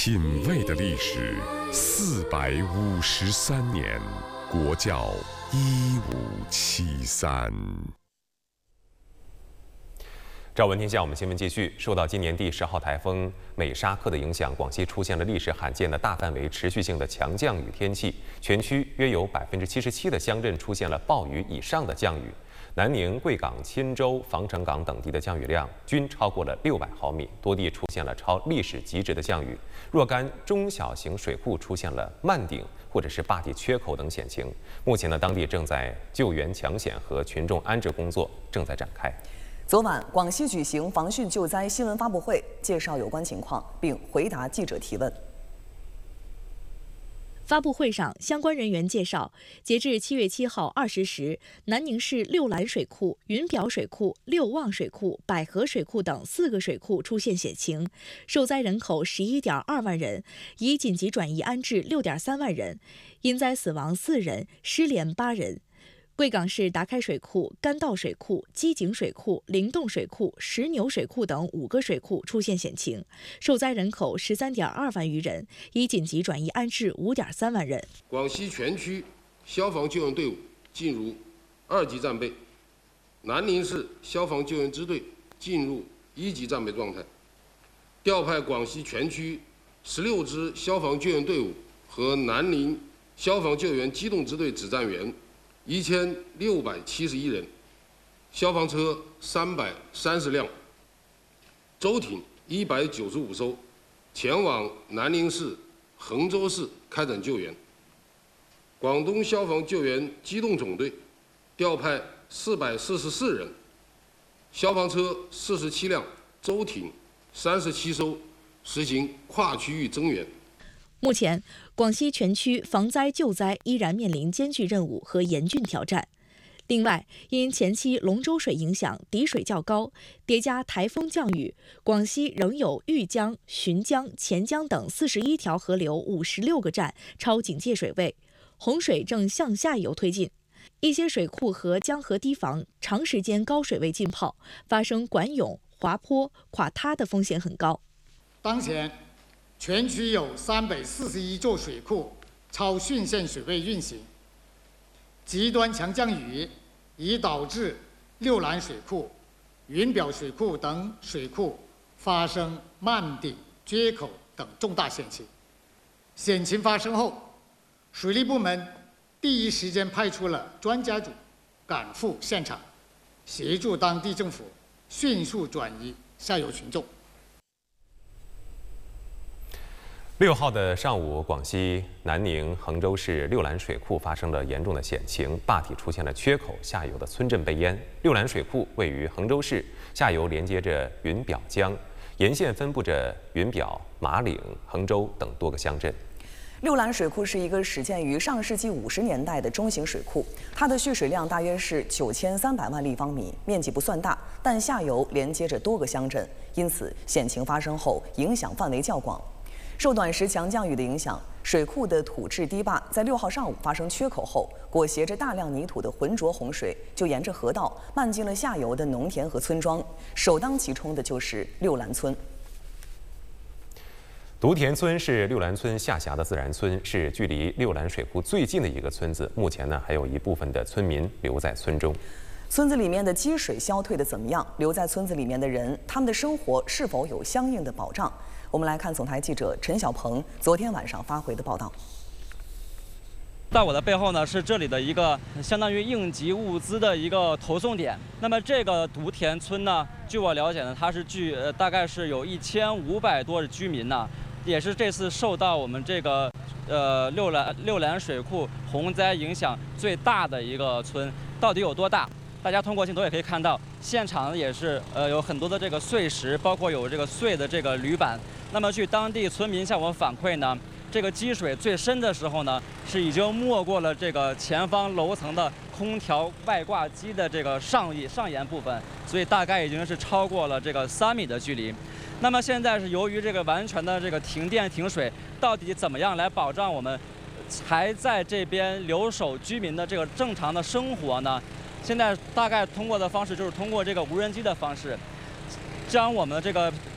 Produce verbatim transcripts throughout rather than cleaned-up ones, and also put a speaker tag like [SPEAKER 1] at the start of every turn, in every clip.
[SPEAKER 1] 品味的历史，四百五十三年，国窖一五七三。
[SPEAKER 2] 朝闻天下，我们新闻继续。受到今年第十号台风美沙克的影响，广西出现了历史罕见的大范围持续性的强降雨天气，全区约有百分之七十七的乡镇出现了暴雨以上的降雨。南宁、贵港、钦州、防城港等地的降雨量均超过了六百毫米，多地出现了超历史极值的降雨。若干中小型水库出现了漫顶或者是坝体缺口等险情。目前呢，当地正在救援抢险和群众安置工作正在展开。
[SPEAKER 3] 昨晚，广西举行防汛救灾新闻发布会，介绍有关情况，并回答记者提问。
[SPEAKER 4] 发布会上，相关人员介绍，截至七月七号二十时，南宁市六兰水库、云表水库、六旺水库、百合水库等四个水库出现险情，受灾人口十一点二万人，已紧急转移安置六点三万人，因灾死亡四人，失联八人。贵港市达开水库、甘道水库、机井水库、灵洞水库、石牛水库等五个水库出现险情，受灾人口十三点二万余人，已紧急转移安置五点三万人。
[SPEAKER 5] 广西全区消防救援队伍进入二级战备，南宁市消防救援支队进入一级战备状态，调派广西全区十六支消防救援队伍和南宁消防救援机动支队指战员一千六百七十一人，消防车三百三十辆，舟艇一百九十五艘，前往南宁市、衡州市开展救援。广东消防救援机动总队调派四百四十四人，消防车四十七辆，舟艇三十七艘，实行跨区域增援。
[SPEAKER 4] 目前，广西全区防灾救灾依然面临艰巨任务和严峻挑战。另外，因前期龙舟水影响底水较高，叠加台风降雨，广西仍有豫江、浔江、钱江等四十一条河流五十六个站超警戒水位，洪水正向下游推进。一些水库和江河堤防长时间高水位浸泡，发生管涌、滑坡、垮塌的风险很高。
[SPEAKER 6] 当前，全区有三百四十一座水库超汛限水位运行，极端强降雨已导致六兰水库、云表水库等水库发生漫顶、缺口等重大险情。险情发生后，水利部门第一时间派出了专家组赶赴现场，协助当地政府迅速转移下游群众。
[SPEAKER 2] 六号的上午，广西南宁、衡州市六兰水库发生了严重的险情，坝体出现了缺口，下游的村镇被淹。六兰水库位于衡州市，下游连接着云表江，沿线分布着云表、马岭、衡州等多个乡镇。
[SPEAKER 3] 六兰水库是一个始建于上世纪五十年代的中型水库，它的蓄水量大约是九千三百万立方米，面积不算大，但下游连接着多个乡镇，因此险情发生后影响范围较广。受短时强降雨的影响，水库的土质堤坝在六号上午发生缺口后，裹挟着大量泥土的浑浊洪水就沿着河道漫进了下游的农田和村庄，首当其冲的就是六兰村。
[SPEAKER 2] 独田村是六兰村下辖的自然村，是距离六兰水库最近的一个村子。目前呢，还有一部分的村民留在村中。
[SPEAKER 3] 村子里面的积水消退的怎么样？留在村子里面的人，他们的生活是否有相应的保障？我们来看总台记者陈小鹏昨天晚上发回的报道。
[SPEAKER 7] 在我的背后呢，是这里的一个相当于应急物资的一个投送点。那么这个独田村呢，据我了解呢，它是距呃大概是有一千五百多的居民呢，也是这次受到我们这个呃六兰六兰水库洪灾影响最大的一个村。到底有多大？大家通过镜头也可以看到，现场也是呃有很多的这个碎石，包括有这个碎的这个铝板。那么据当地村民向我反馈呢，这个积水最深的时候呢，是已经没过了这个前方楼层的空调外挂机的这个上上沿部分，所以大概已经是超过了这个三米的距离。那么现在是由于这个完全的这个停电停水，到底怎么样来保障我们还在这边留守居民的这个正常的生活呢？现在大概通过的方式就是通过这个无人机的方式，将我们这个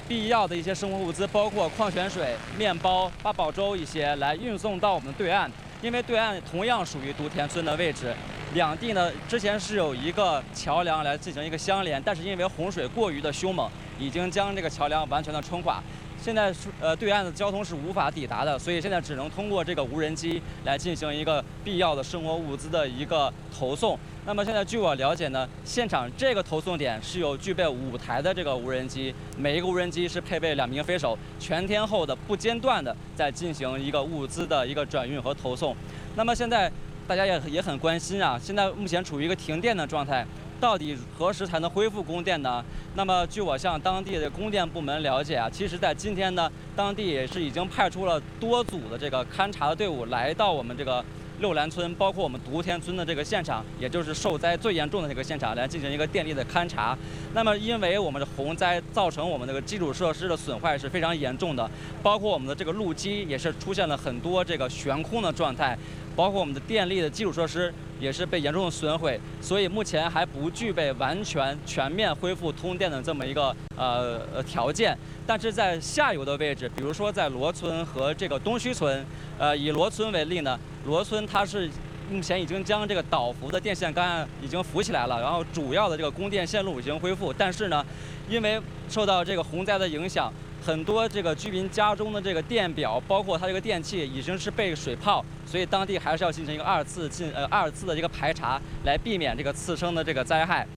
[SPEAKER 7] 必要的一些生活物资，包括矿泉水、面包、八宝粥一些，来运送到我们的对岸。因为对岸同样属于独田村的位置，两地呢之前是有一个桥梁来进行一个相连，但是因为洪水过于的凶猛，已经将这个桥梁完全的冲垮。现在呃对岸的交通是无法抵达的，所以现在只能通过这个无人机来进行一个必要的生活物资的一个投送。那么现在据我了解呢，现场这个投送点是有具备五台的这个无人机，每一个无人机是配备两名飞手，全天候的不间断的在进行一个物资的一个转运和投送。那么现在大家也也很关心啊，现在目前处于一个停电的状态。到底何时才能恢复供电呢？那么，据我向当地的供电部门了解啊，其实在今天呢，当地也是已经派出了多组的这个勘察的队伍来到我们这个六兰村，包括我们独田村的这个现场，也就是受灾最严重的这个现场，来进行一个电力的勘察。那么，因为我们的洪灾造成我们这个基础设施的损坏是非常严重的，包括我们的这个路基也是出现了很多这个悬空的状态。包括我们的电力的基础设施也是被严重的损毁，所以目前还不具备完全全面恢复通电的这么一个呃呃条件。但是在下游的位置，比如说在罗村和这个东须村，呃，以罗村为例呢，罗村它是目前已经将这个导浮的电线杆已经浮起来了，然后主要的这个供电线路已经恢复，但是呢，因为受到这个洪灾的影响。很多这个居民家中的这个电表，包括它这个电器，已经是被水泡，所以当地还是要进行一个二次进呃二次的一个排查，来避免这个次生的这个灾害。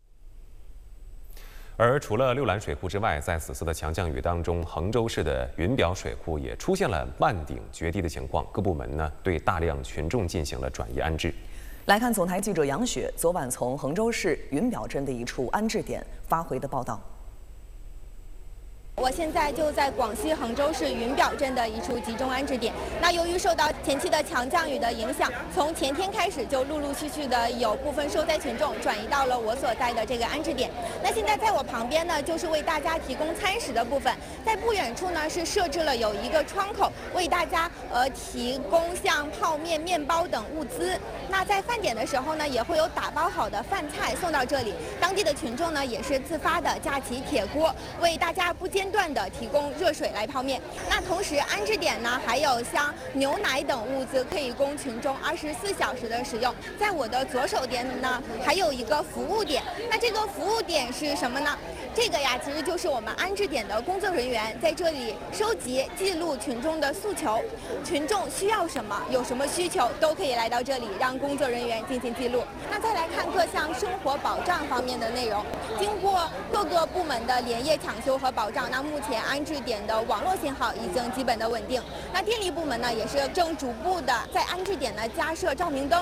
[SPEAKER 2] 而除了六兰水库之外，在此次的强降雨当中，衡州市的云表水库也出现了漫顶决堤的情况，各部门呢对大量群众进行了转移安置。
[SPEAKER 3] 来看总台记者杨雪昨晚从衡州市云表镇的一处安置点发回的报道。
[SPEAKER 8] 我现在就在广西衡州市云表镇的一处集中安置点。那由于受到前期的强降雨的影响，从前天开始就陆陆续续的有部分受灾群众转移到了我所在的这个安置点。那现在在我旁边呢，就是为大家提供餐食的部分。在不远处呢，是设置了有一个窗口，为大家呃提供像泡面、面包等物资。那在饭点的时候呢，也会有打包好的饭菜送到这里。当地的群众呢，也是自发的架起铁锅，为大家不间断的提供热水来泡面。那同时安置点呢，还有像牛奶等物资可以供群众二十四小时的使用。在我的左手边呢，还有一个服务点。那这个服务点是什么呢？这个呀，其实就是我们安置点的工作人员在这里收集、记录群众的诉求，群众需要什么、有什么需求，都可以来到这里，让工作人员进行记录。那再来看各项生活保障方面的内容，经过各个部门的连夜抢修和保障，那目前安置点的网络信号已经基本的稳定。那电力部门呢，也是正逐步的在安置点呢加设照明灯，